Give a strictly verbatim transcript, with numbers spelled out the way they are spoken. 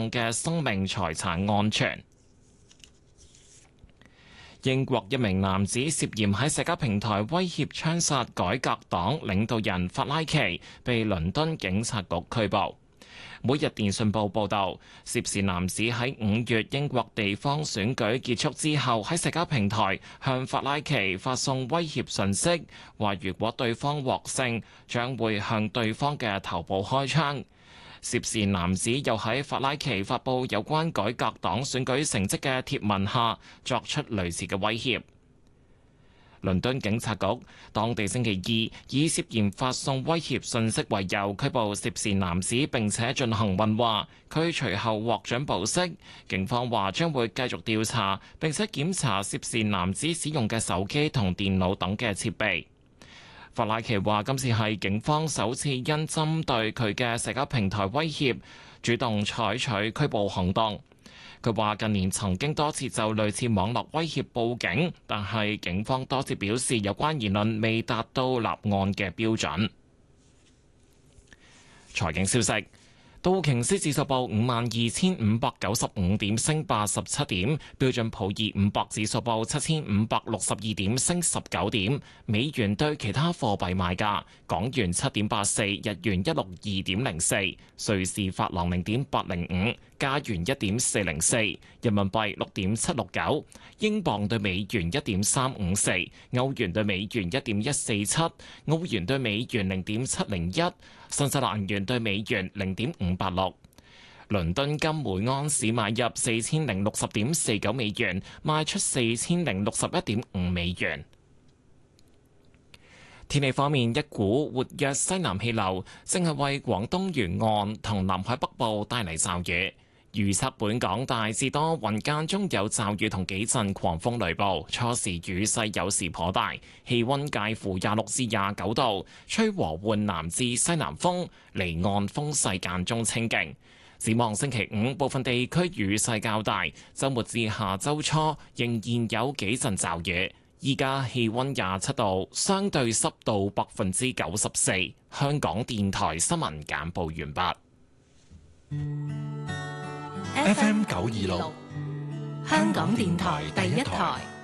眾嘅生命財產安全。英國一名男子涉嫌喺社交平台威脅槍殺改革黨領導人法拉奇，被倫敦警察局拘捕。每日電訊報報導，涉事男子喺五月英國地方選舉結束之後，喺社交平台向法拉奇發送威脅訊息，話如果對方獲勝，將會向對方嘅頭部開槍。涉事男子又喺法拉奇發布有關改革黨選舉成績嘅貼文下，作出類似嘅威脅。倫敦警察局當地星期二以涉嫌發送威脅信息為由拘捕涉事男子，並且進行問話，佢隨後獲准保釋。警方話將會繼續調查，並且檢查涉事男子使用嘅手機同電腦等嘅設備。法拉奇話今次係警方首次因針對佢嘅社交平台威脅，主動採取拘捕行動。佢話近年曾經多次就類似網絡威脅報警，但係警方多次表示有關言論未達到立案嘅標準。財經消息。道瓊斯指數報五萬二千五百九十五點，升八十七點；標準普爾五百指數報七千五百六十二點，升十九點。美元對其他貨幣賣價：港元七點八四，日元一六二點零四，瑞士法郎零點八零五，加元一點四零四，人民幣六點七六九，英鎊對美元一點三五四，歐元對美元一點一四七，澳元對美元零點七零一。新西蘭元對美元零點五八六，倫敦金每盎司買入四千零六十點四九美元，賣出四千零六十一點五美元。天氣方面，一股活躍西南氣流正係為廣東沿岸同南海北部帶嚟驟雨。預測本港大致多雲，間中有驟雨同幾陣狂風雷暴，初時雨勢有時頗大，氣溫介乎廿六至廿九度，吹和緩南至西南風，離岸風勢間中清勁。展望星期五，部分地區雨勢較大，週末至下週初仍然有幾陣驟雨。依家氣溫廿七度，相對濕度百分之九十四。香港電台新聞簡報完畢。 F M 九二六，香港電台第一台。